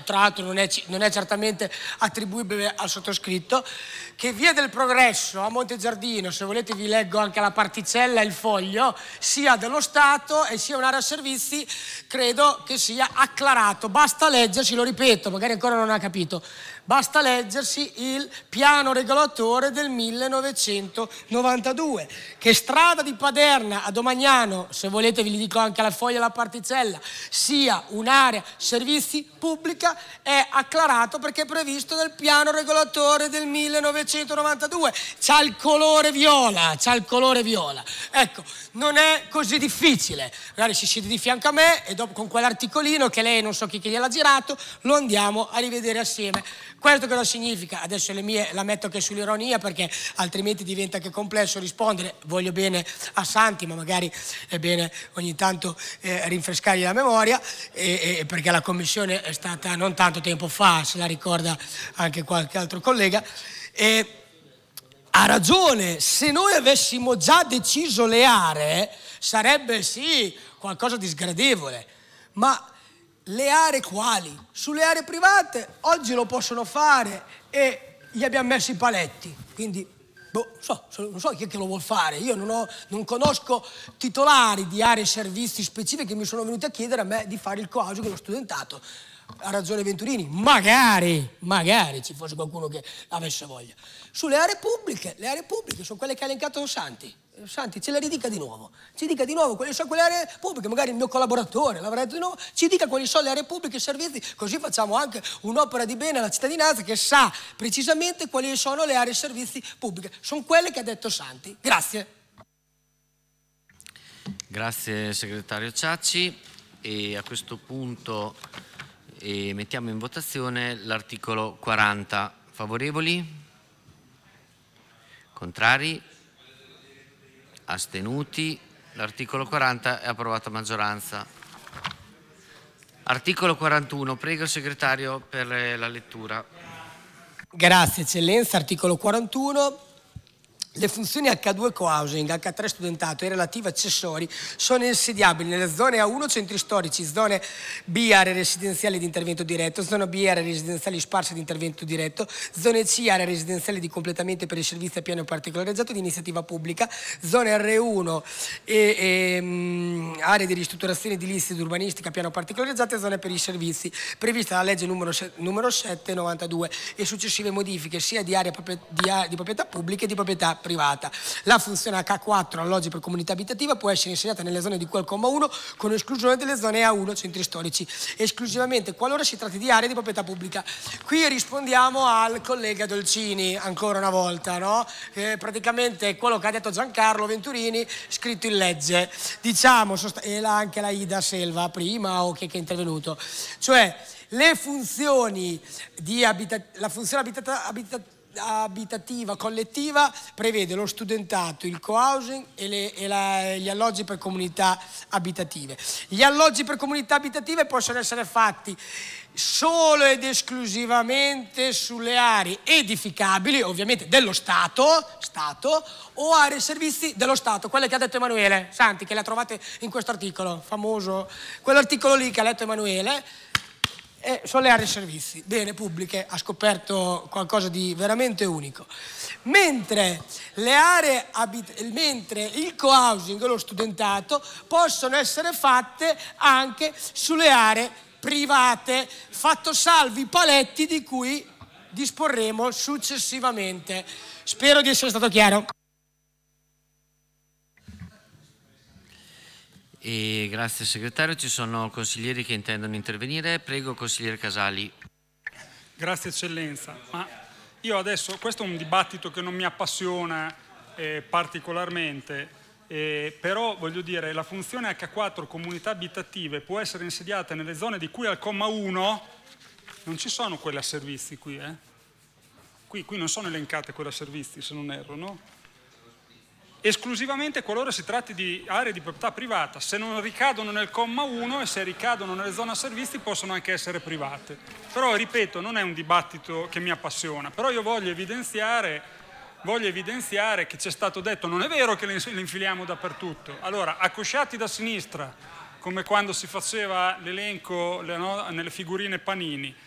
tra l'altro non è certamente attribuibile al sottoscritto, che Via del Progresso a Montegiardino, se volete vi leggo anche la particella e il foglio, sia dello Stato e sia un'area servizi, credo che sia acclarato. Basta leggersi, lo ripeto, magari ancora non ha capito, basta leggersi il piano regolatore del 1992, che strada di Paderna a Domagnano, se volete vi dico anche la foglia e la particella, sia un'area servizi pubblica, è acclarato perché è previsto nel piano regolatore del 1992. C'ha il colore viola. Ecco, non è così difficile. Magari si siede di fianco a me e dopo con quell'articolino che lei non so chi che gliel'ha girato, lo andiamo a rivedere assieme. Questo cosa significa? Adesso le mie la metto anche sull'ironia perché altrimenti diventa anche complesso rispondere. Voglio bene a Santi, ma magari è bene ogni tanto rinfrescargli la memoria, perché la commissione è stata non tanto tempo fa, se la ricorda anche qualche altro collega. Ha ragione, se noi avessimo già deciso le aree sarebbe sì qualcosa di sgradevole, ma le aree quali? Sulle aree private oggi lo possono fare e gli abbiamo messo i paletti, quindi non so chi è che lo vuol fare. Io non conosco titolari di aree e servizi specifiche che mi sono venuti a chiedere a me di fare il cohousing con lo studentato. Ha ragione Venturini, magari ci fosse qualcuno che avesse voglia. Sulle aree pubbliche, le aree pubbliche sono quelle che ha elencato Santi. Santi, ce le ridica di nuovo. Ci dica di nuovo quali sono quelle aree pubbliche, magari il mio collaboratore l'avrà detto di nuovo. Ci dica quali sono le aree pubbliche e servizi, così facciamo anche un'opera di bene alla cittadinanza che sa precisamente quali sono le aree e servizi pubbliche. Sono quelle che ha detto Santi. Grazie. Grazie segretario Ciacci, e a questo punto mettiamo in votazione l'articolo 40. Favorevoli? Contrari? Astenuti? L'articolo 40 è approvato a maggioranza. Articolo 41, prego il segretario per la lettura. Grazie eccellenza, articolo 41. Le funzioni H2 cohousing, H3 studentato e relativi accessori sono insediabili nelle zone A1 centri storici, zone B aree residenziali di intervento diretto, zona B aree residenziali sparse di intervento diretto, zone C aree residenziali di completamento per i servizi a piano particolarizzato di iniziativa pubblica, zone R1 aree di ristrutturazione edilizia ed urbanistica a piano particolarizzato e zone per i servizi prevista dalla legge numero 792 e successive modifiche sia di aree di proprietà pubblica e di proprietà privata. La funzione H4, alloggi per comunità abitativa, può essere insegnata nelle zone di cui al comma 1 con esclusione delle zone A1 centri storici, esclusivamente qualora si tratti di aree di proprietà pubblica. Qui rispondiamo al collega Dolcini, ancora una volta, no? Praticamente quello che ha detto Giancarlo Venturini, scritto in legge. Diciamo, e anche la Ida Selva prima o che è intervenuto. Cioè, le funzioni di la funzione abitativa collettiva prevede lo studentato, il cohousing e gli alloggi per comunità abitative. Gli alloggi per comunità abitative possono essere fatti solo ed esclusivamente sulle aree edificabili, ovviamente dello Stato o aree servizi dello Stato, quelle che ha detto Emanuele Santi, che le ha trovate in questo articolo famoso, quell'articolo lì che ha letto Emanuele. Sono le aree servizi, bene, pubbliche, ha scoperto qualcosa di veramente unico. Mentre mentre il cohousing e lo studentato possono essere fatte anche sulle aree private, fatto salvi i paletti di cui disporremo successivamente. Spero di essere stato chiaro. E grazie segretario, ci sono consiglieri che intendono intervenire. Prego consigliere Casali. Grazie eccellenza. Ma io adesso, questo è un dibattito che non mi appassiona particolarmente, però voglio dire, la funzione H4 comunità abitative può essere insediata nelle zone di cui al comma 1, non ci sono quelle a servizi qui, qui non sono elencate quelle a servizi se non erro, no? Esclusivamente qualora si tratti di aree di proprietà privata, se non ricadono nel comma 1 e se ricadono nelle zone a servizi possono anche essere private. Però ripeto, non è un dibattito che mi appassiona, però io voglio evidenziare che c'è stato detto, non è vero che le infiliamo dappertutto. Allora, accosciati da sinistra, come quando si faceva l'elenco nelle figurine Panini,